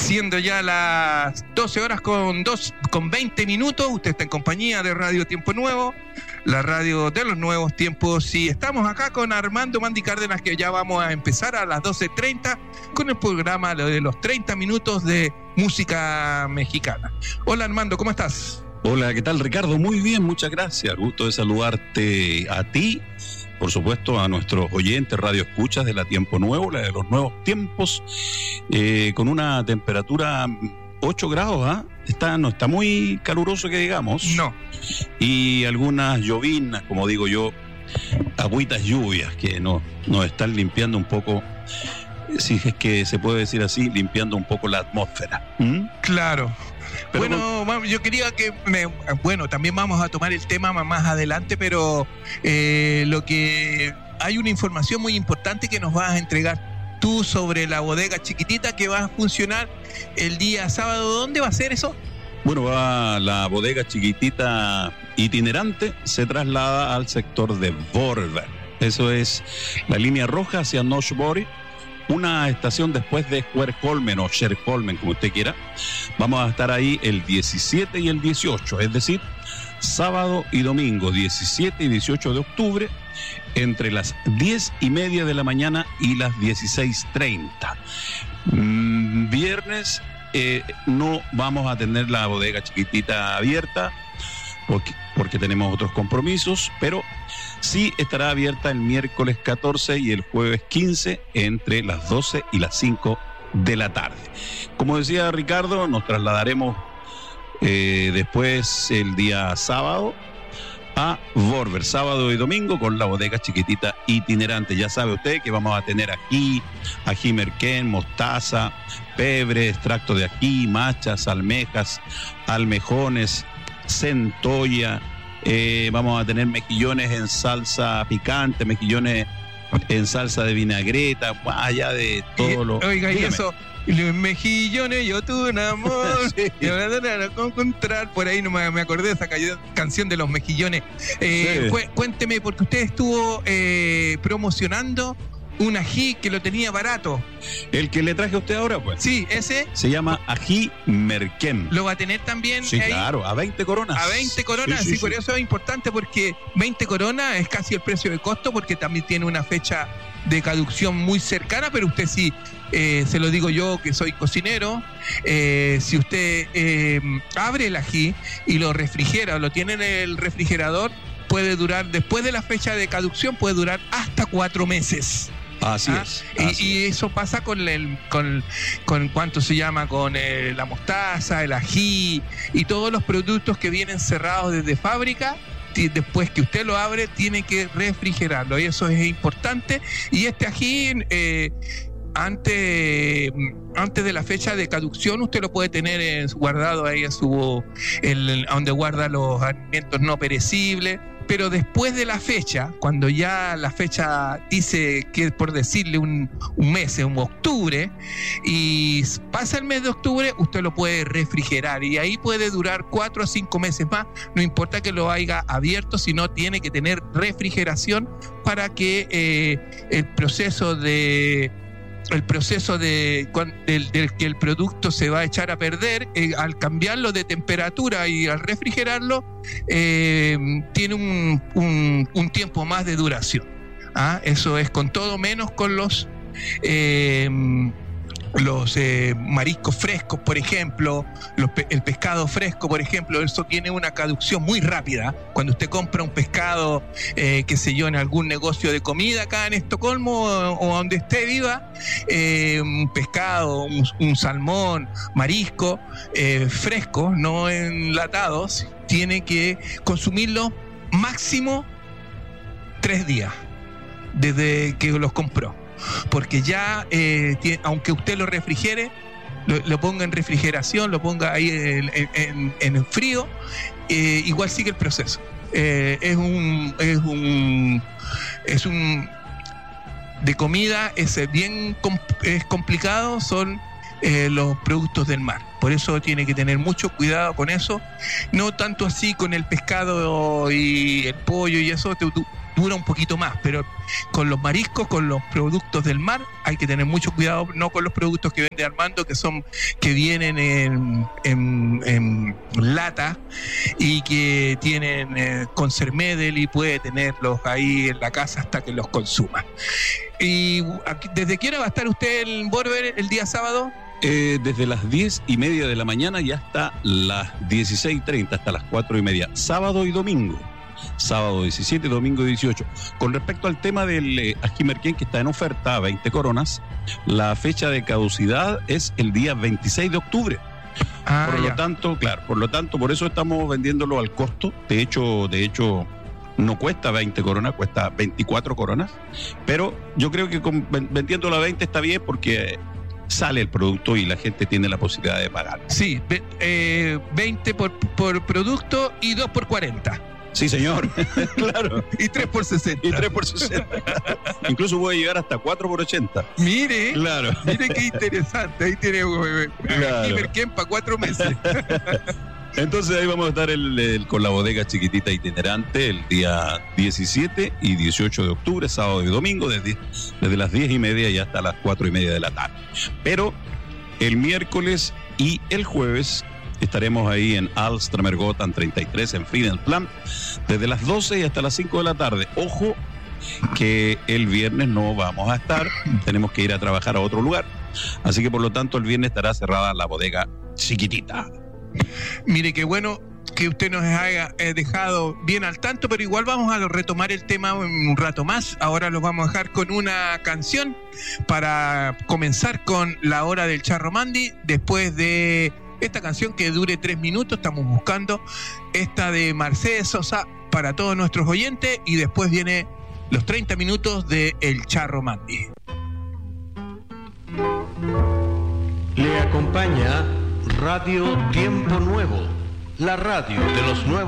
Siendo ya las 12 horas con 20 minutos, usted está en compañía de Radio Tiempo Nuevo, la radio de los nuevos tiempos, y estamos acá con Armando Mandy Cárdenas, que ya vamos a empezar a las 12:30 con el programa de los 30 minutos de música mexicana. Hola Armando, ¿cómo estás? Hola, ¿qué tal Ricardo? Muy bien, muchas gracias. Gusto de saludarte a ti, por supuesto a nuestros oyentes, radio escuchas de la Tiempo Nuevo, la de los nuevos tiempos, con una temperatura 8 grados, no está muy caluroso que digamos. No. Y algunas llovinas, como digo yo, agüitas lluvias que nos están limpiando un poco, si es que se puede decir así, limpiando un poco la atmósfera. Claro. Pero bueno, yo quería que también vamos a tomar el tema más adelante, pero hay una información muy importante que nos vas a entregar tú sobre la bodega chiquitita que va a funcionar el día sábado. ¿Dónde va a ser eso? Bueno, la bodega chiquitita itinerante se traslada al sector de Vorver. Eso es la línea roja hacia Norsborg, una estación después de Skärholmen o Skärholmen, como usted quiera. Vamos a estar ahí el 17 y el 18, es decir, sábado y domingo, 17 y 18 de octubre, entre las 10:30 de la mañana y las 16:30. Viernes no vamos a tener la bodega chiquitita abierta porque tenemos otros compromisos, pero sí estará abierta el miércoles 14 y el jueves 15 entre las 12 y las 5 de la tarde. Como decía Ricardo, nos trasladaremos después el día sábado a Vorver, sábado y domingo, con la bodega chiquitita itinerante. Ya sabe usted que vamos a tener ají merquén, mostaza, pebre, extracto de ají, machas, almejas, almejones, centolla. Vamos a tener mejillones en salsa picante, mejillones en salsa de vinagreta, allá de todo lo... Oiga, y eso, los mejillones, yo tuve un amor, sí. Y ahora no encontrar, por ahí no me acordé de esa canción de los mejillones. Sí. Cuénteme, porque usted estuvo promocionando un ají que lo tenía barato. El que le traje a usted ahora, pues. Sí, ese. Se llama ají merquén. ¿Lo va a tener también? Sí, ahí? Claro, a 20 coronas. A 20 coronas, sí, por eso es importante, porque 20 coronas es casi el precio de costo, porque también tiene una fecha de caducción muy cercana, pero usted sí, se lo digo yo que soy cocinero, si usted abre el ají y lo refrigera, o lo tiene en el refrigerador, puede durar, después de la fecha de caducción, puede durar hasta 4 meses. Así es. Y eso pasa con ¿cuánto se llama? Con la mostaza, el ají y todos los productos que vienen cerrados desde fábrica. Después que usted lo abre, tiene que refrigerarlo, y eso es importante. Y este ají, antes de la fecha de caducción, usted lo puede tener guardado ahí donde guarda los alimentos no perecibles. Pero después de la fecha, cuando ya la fecha dice que, por decirle un mes, un octubre, y pasa el mes de octubre, usted lo puede refrigerar, y ahí puede durar 4 a 5 meses más. No importa que lo haya abierto, sino tiene que tener refrigeración para que el proceso de que el producto se va a echar a perder, al cambiarlo de temperatura y al refrigerarlo, tiene un tiempo más de duración. Eso es con todo, menos con los mariscos frescos, por ejemplo, el pescado fresco, por ejemplo, eso tiene una caducción muy rápida. Cuando usted compra un pescado, qué sé yo, en algún negocio de comida acá en Estocolmo o donde usted viva, un pescado, un salmón, marisco fresco, no enlatados, tiene que consumirlo máximo 3 días desde que los compró. Porque ya, aunque usted lo refrigere, lo ponga en refrigeración, lo ponga ahí en frío, igual sigue el proceso. Es de comida, es complicado, son los productos del mar. Por eso tiene que tener mucho cuidado con eso. No tanto así con el pescado y el pollo y eso. dura un poquito más, pero con los mariscos, con los productos del mar, hay que tener mucho cuidado, no con los productos que vende Armando, que vienen en lata y que tienen Consermedel y puede tenerlos ahí en la casa hasta que los consuma. ¿Y desde qué hora va a estar usted en Borber el día sábado? Desde las 10:30 de la mañana y hasta las 16:30, hasta las 4:30, sábado y domingo. Sábado 17, domingo 18. Con respecto al tema del ají merquén, que está en oferta a 20 coronas, la fecha de caducidad es el día 26 de octubre. Por lo tanto, claro, por eso estamos vendiéndolo al costo. De hecho, no cuesta 20 coronas, cuesta 24 coronas. Pero yo creo que vendiéndolo a 20 está bien porque sale el producto y la gente tiene la posibilidad de pagar. Sí, 20 por producto y 2 por 40. Sí, señor. Claro. Y 3 por 60. Y 3 por 60. Incluso puede llegar hasta 4 por 80. Mire. Claro. Mire qué interesante. Ahí tiene claro. Merquén para 4 meses. Entonces ahí vamos a estar con la bodega chiquitita itinerante el día 17 y 18 de octubre, sábado y domingo, desde las 10:30 y hasta las 4:30 de la tarde. Pero el miércoles y el jueves estaremos ahí en Alstramergatan 33 en Fridhemsplan desde las 12 y hasta las 5 de la tarde. Ojo que el viernes no vamos a estar, tenemos que ir a trabajar a otro lugar. Así que por lo tanto el viernes estará cerrada la bodega chiquitita. Mire, qué bueno que usted nos haya dejado bien al tanto, pero igual vamos a retomar el tema un rato más. Ahora los vamos a dejar con una canción para comenzar con la hora del Charro Mandi. Después de esta canción que dure 3 minutos, estamos buscando esta de Mercedes Sosa para todos nuestros oyentes, y después viene los 30 minutos de El Charro Mandi. Le acompaña Radio Tiempo Nuevo, la radio de los nuevos